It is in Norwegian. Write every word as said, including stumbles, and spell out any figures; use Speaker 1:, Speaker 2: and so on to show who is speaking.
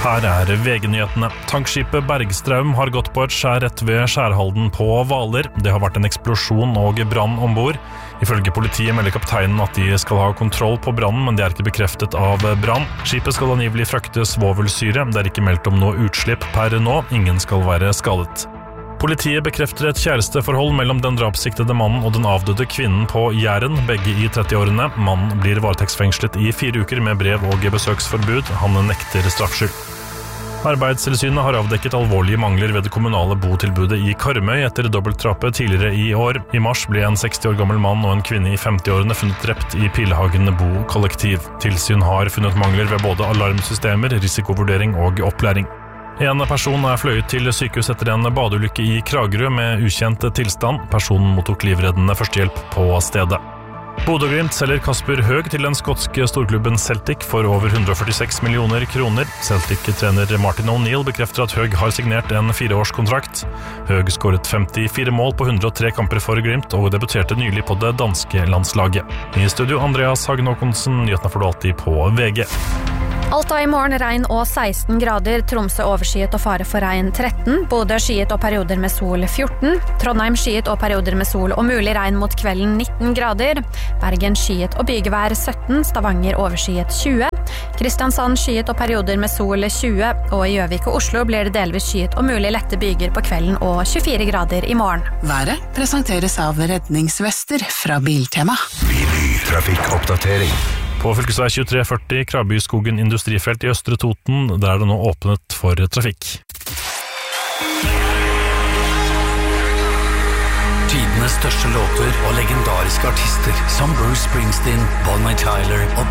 Speaker 1: Her er V G-nyhetene. Tankskipet Bergstraum har gått på et skjær rett ved Skjærhalden på Hvaler. Det har vært en eksplosjon og brann ombord. Ifølge politiet melder kapteinen at de skal ha kontroll på brannen, men det er ikke bekreftet av brann. Skipet skal angivelig frakte svovelsyre. Det er ikke meldt om noe utslipp per nå. Ingen skal være skadet. Politiet bekrefter et kjæresteforhold mellom den drapssiktede mannen og den avdøde kvinnen på Jæren, begge i trettiårene. Mannen blir varetektsfengslet i fire uker med brev og besøksforbud. Han nekter straffskyld. Arbeidstilsynet har avdekket alvorlige mangler ved det kommunale botilbudet i Karmøy etter dobbeltdrapet tidligere i år. I mars ble en seksti år gammel mann og en kvinne i femti-årene funnet drept i Pilehagen bokollektiv. Tilsyn har funnet mangler ved både alarmsystemer, risikovurdering og opplæring. En person er fløyet til sykehus etter en badeulykke i Kragerø med ukjent tilstand. Personen mottok livreddende førstehjelp på stedet. Bodø/Glimt selger Kasper Høeg til den skotske storklubben Celtic for over hundre og førtiseks millioner kroner. Celtic-trener Martin O'Neill bekrefter at Høeg har signert en fireårskontrakt. Høeg skåret femtifire mål på hundre og tre kamper for Glimt og debuterte nylig på det danske landslaget. I studio Andreas Hagen Håkonsen, nyhetene får du alltid på V G.
Speaker 2: Alta i morgen regn og seksten grader, Tromsø overskyet og fare for regn tretten, Bodø skyet og perioder med sol fjorten, Trondheim skyet og perioder med sol og mulig regn mot kvelden nitten grader, Bergen skyet og bygevær sytten, Stavanger overskyet tjue, Kristiansand skyet og perioder med sol tjue, og i Gjøvik og Oslo blir det delvis skyet og mulig lette byger på kvelden og tjuefire grader i morgen.
Speaker 3: Været presenteres av redningsvester fra Biltema.
Speaker 4: Trafikkoppdatering.
Speaker 1: På fylkesvei tjuetre førti Krabyskogen industrifelt i Østre Toten, der er det nå åpnet for trafikk.
Speaker 4: Tidenes største låter og legendariske artister som Bruce Springsteen, Bonnie Tyler og